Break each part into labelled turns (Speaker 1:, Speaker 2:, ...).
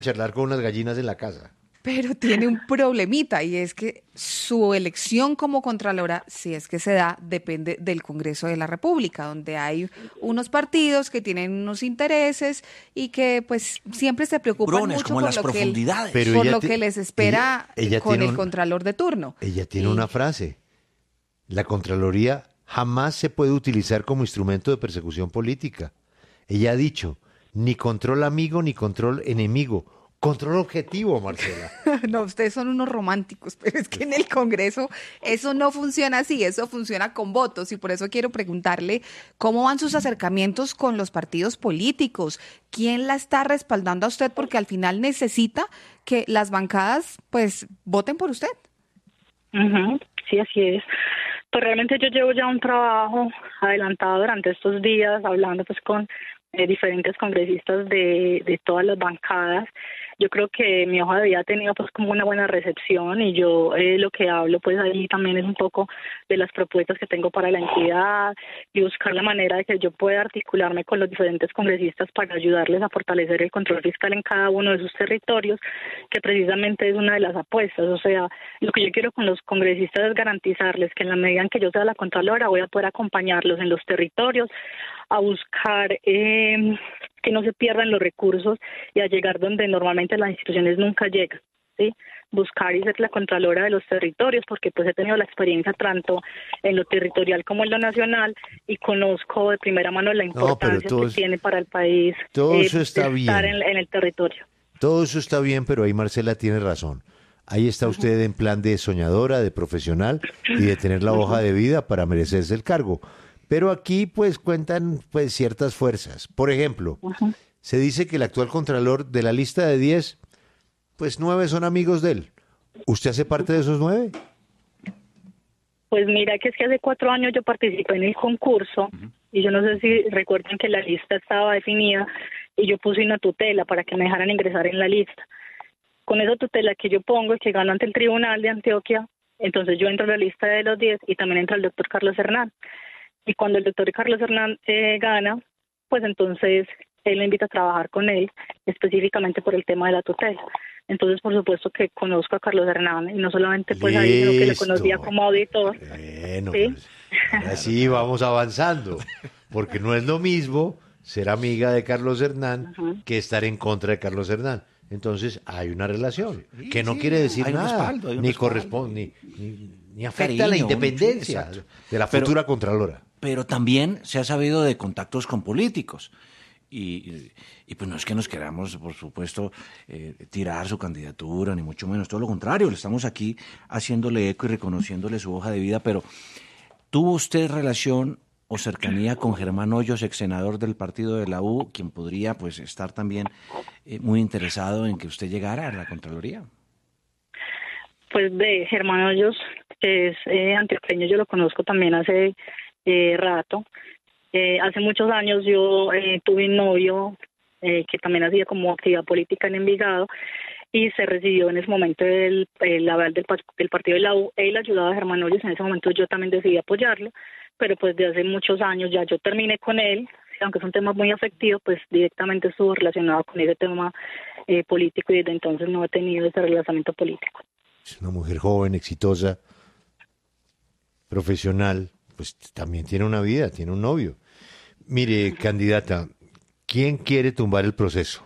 Speaker 1: charlar con unas gallinas en la casa.
Speaker 2: Pero tiene un problemita y es que su elección como contralora, si es que se da, depende del Congreso de la República, donde hay unos partidos que tienen unos intereses y que pues siempre se preocupan
Speaker 3: Brones,
Speaker 2: mucho
Speaker 3: como en las profundidades.
Speaker 1: Pero
Speaker 2: por
Speaker 1: ella
Speaker 2: lo que les espera
Speaker 1: ella
Speaker 2: con
Speaker 1: tiene
Speaker 2: el contralor de turno.
Speaker 1: Ella tiene una frase. La Contraloría jamás se puede utilizar como instrumento de persecución política. Ella ha dicho, ni control amigo ni control enemigo. Control objetivo, Marcela.
Speaker 2: No, ustedes son unos románticos, pero es que en el Congreso eso no funciona así, eso funciona con votos y por eso quiero preguntarle cómo van sus acercamientos con los partidos políticos, quién la está respaldando a usted porque al final necesita que las bancadas pues voten por usted.
Speaker 4: Ujú, sí, así es. Pues realmente yo llevo ya un trabajo adelantado durante estos días hablando pues con diferentes congresistas de todas las bancadas. Yo creo que mi hoja de vida ha tenido pues como una buena recepción y yo lo que hablo pues ahí también es un poco de las propuestas que tengo para la entidad y buscar la manera de que yo pueda articularme con los diferentes congresistas para ayudarles a fortalecer el control fiscal en cada uno de sus territorios, que precisamente es una de las apuestas. O sea, lo que yo quiero con los congresistas es garantizarles que en la medida en que yo sea la contralora voy a poder acompañarlos en los territorios a buscar que no se pierdan los recursos y a llegar donde normalmente las instituciones nunca llegan, ¿sí? Buscar y ser la contralora de los territorios, porque pues he tenido la experiencia tanto en lo territorial como en lo nacional y conozco de primera mano la importancia que tiene para el país
Speaker 1: todo eso está
Speaker 4: estar
Speaker 1: bien.
Speaker 4: en el territorio.
Speaker 1: Todo eso está bien, pero ahí Marcela tiene razón. Ahí está usted en plan de soñadora, de profesional y de tener la hoja de vida para merecerse el cargo. Pero aquí pues cuentan pues ciertas fuerzas. Por ejemplo, se dice que el actual contralor de la lista de 10, pues 9 son amigos de él. ¿Usted hace parte de esos 9?
Speaker 4: Pues mira que es que hace 4 años yo participé en el concurso y yo no sé si recuerdan que la lista estaba definida y yo puse una tutela para que me dejaran ingresar en la lista. Con esa tutela que yo pongo y que gano ante el Tribunal de Antioquia, entonces yo entro a la lista de los 10 y también entra el doctor Carlos Hernán. Y cuando el doctor Carlos Hernán gana, pues entonces él me invita a trabajar con él, específicamente por el tema de la tutela. Entonces, por supuesto que conozco a Carlos Hernán, y no solamente pues ahí, sino que lo conocía como auditor.
Speaker 1: Bueno,
Speaker 4: ¿sí?
Speaker 1: pues, así vamos avanzando, porque no es lo mismo ser amiga de Carlos Hernán que estar en contra de Carlos Hernán. Entonces hay una relación que no quiere decir
Speaker 3: hay un
Speaker 1: nada,
Speaker 3: respaldo, hay un
Speaker 1: ni
Speaker 3: respaldo.
Speaker 1: corresponde, ni afecta a la
Speaker 3: Cariño,
Speaker 1: independencia
Speaker 3: exacto.
Speaker 1: de la futura contralora.
Speaker 3: Pero también se ha sabido de contactos con políticos. Y pues no es que nos queramos, por supuesto, tirar su candidatura, ni mucho menos. Todo lo contrario, le estamos aquí haciéndole eco y reconociéndole su hoja de vida. Pero, ¿tuvo usted relación o cercanía con Germán Hoyos, ex senador del partido de la U, quien podría pues estar también muy interesado en que usted llegara a la Contraloría?
Speaker 4: Pues de Germán Hoyos, que es antioqueño, yo lo conozco también hace rato. Hace muchos años yo tuve un novio que también hacía como actividad política en Envigado y se recibió en ese momento el aval del partido de la U. Él ayudaba a Germán Hoyos, en ese momento yo también decidí apoyarlo, pero pues de hace muchos años ya yo terminé con él, aunque es un tema muy afectivo, pues directamente estuvo relacionado con ese tema político y desde entonces no he tenido ese relacionamiento político.
Speaker 1: Es una mujer joven, exitosa, profesional, pues también tiene una vida, tiene un novio. Mire, candidata, ¿quién quiere tumbar el proceso?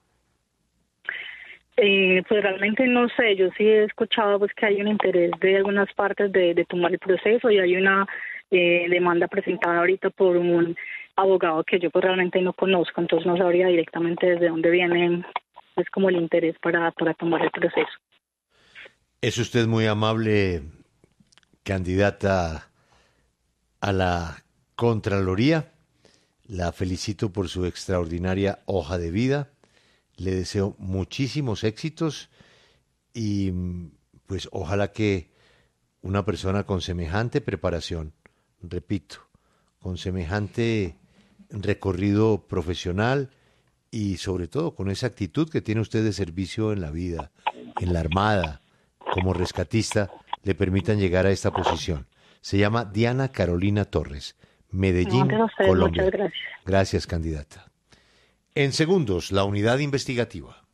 Speaker 4: Pues realmente no sé, yo sí he escuchado pues que hay un interés de algunas partes de tomar el proceso y hay una demanda presentada ahorita por un abogado que yo pues realmente no conozco, entonces no sabría directamente desde dónde viene pues como el interés para tomar el proceso.
Speaker 1: Es usted muy amable, candidata a la Contraloría. La felicito por su extraordinaria hoja de vida. Le deseo muchísimos éxitos y pues ojalá que una persona con semejante preparación, repito, con semejante recorrido profesional y sobre todo con esa actitud que tiene usted de servicio en la vida, en la Armada, como rescatista, le permitan llegar a esta posición. Se llama Diana Carolina Torres, Medellín, Colombia.
Speaker 4: Muchas gracias.
Speaker 1: Gracias, candidata. En segundos, la unidad investigativa.